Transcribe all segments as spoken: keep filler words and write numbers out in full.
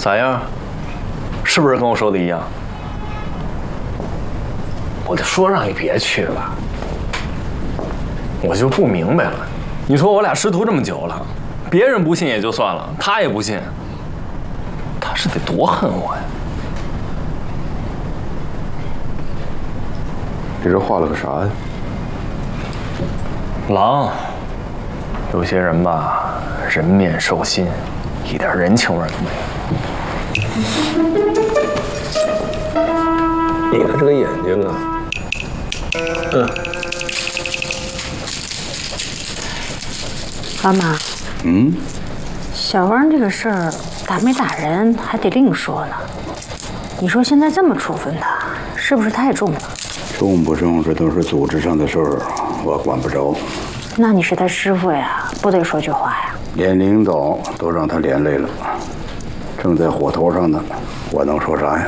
咋样？是不是跟我说的一样？我就说让你别去了，我就不明白了。你说我俩师徒这么久了，别人不信也就算了，他也不信，他是得多恨我呀！ 你这画了个啥呀？ 狼，有些人吧，人面兽心，一点人情味都没有。你的这个眼睛啊，嗯。 妈妈， 嗯， 小汪这个事儿打没打人还得另说呢。你说现在这么处分他，是不是太重了？ 重不重，这都是组织上的事儿，我管不着。 那你是他师傅呀，不得说句话呀？ 连领导都让他连累了，正在火头上呢，我能说啥呀？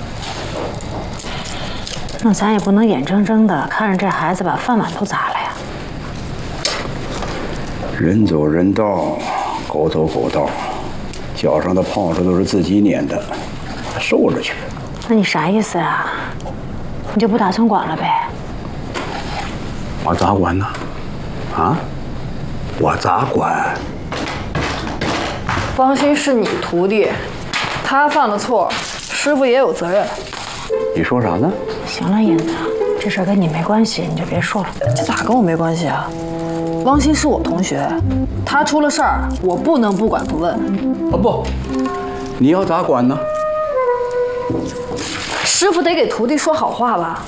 那咱也不能眼睁睁的看着这孩子把饭碗都砸了呀。 人走人道，狗走狗道，脚上的泡子都是自己撵的，受着去。 那你啥意思呀？你就不打算管了呗？ 我咋管呢？啊？我咋管？ 汪鑫是你徒弟，他犯了错，师傅也有责任。 你说啥呢？ 行了，银子，这事儿跟你没关系，你就别说了。 这咋跟我没关系啊？汪鑫是我同学，他出了事儿，我不能不管不问。 啊不，你要咋管呢？ 师傅得给徒弟说好话吧？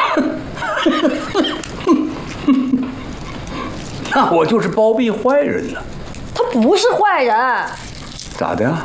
那我就是包庇坏人呢。 他不是坏人。 咋的呀？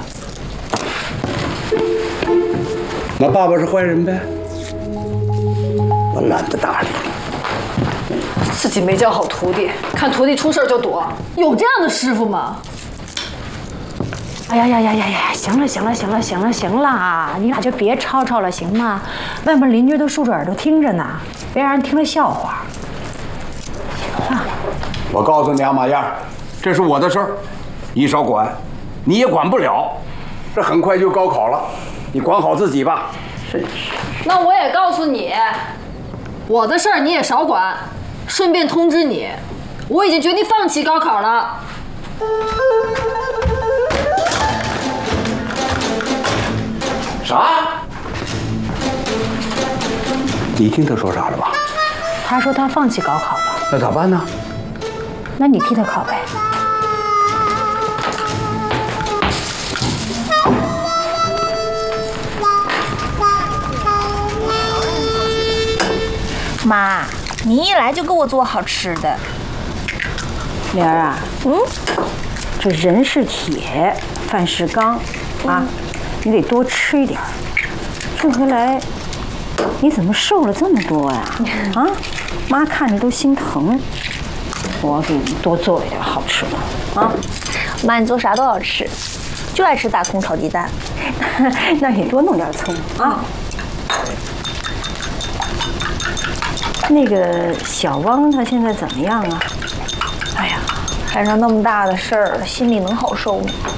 那爸爸是坏人呗？我懒得搭理你。 自己没教好徒弟，看徒弟出事就躲，有这样的师傅吗？ 哎呀呀呀呀呀！行了行了行了行了行了，你俩就别吵吵了，行吗？外面邻居都竖着耳朵听着呢，别让人听了笑话。行了。 我告诉你啊，马燕，这是我的事儿，你少管，你也管不了。这很快就高考了，你管好自己吧。是。 那我也告诉你，我的事儿你也少管。顺便通知你，我已经决定放弃高考了。 啥？你听他说啥了吧？ 他说他放弃高考了。 那咋办呢？ 那你替他考呗。 妈，你一来就给我做好吃的。 莲儿啊，嗯，这人是铁，饭是钢，啊，你得多吃一点儿。这回来，你怎么瘦了这么多呀？啊，妈看着都心疼。我给你多做一点好吃的啊。 妈，你做啥都好吃，就爱吃大葱炒鸡蛋。 那你多弄点葱啊。那个小汪他现在怎么样啊？ 哎呀，摊上那么大的事儿，心里能好受吗？